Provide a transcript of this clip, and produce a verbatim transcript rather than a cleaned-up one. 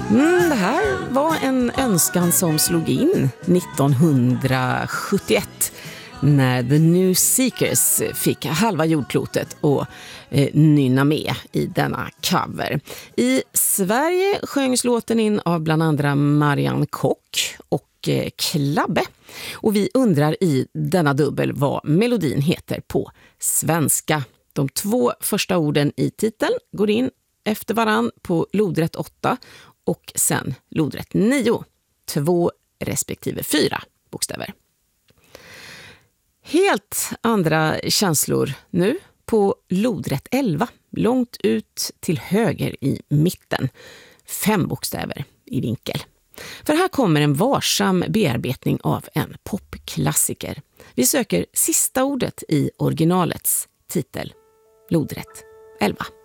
Mm, det här var en önskan som slog in nittonhundrasjuttioett när The New Seekers fick halva jordklotet och eh, nynna med i denna cover. I Sverige sjöngs låten in av bland andra Marianne Kock och eh, Klabbe. Och vi undrar i denna dubbel vad melodin heter på svenska. De två första orden i titeln går in efter varann på lodrätt åtta och sen lodrätt nio. Två respektive fyra bokstäver. Helt andra känslor nu på lodrätt elva. Långt ut till höger i mitten. Fem bokstäver i vinkel. För här kommer en varsam bearbetning av en popklassiker. Vi söker sista ordet i originalets titel. Lodrätt elva.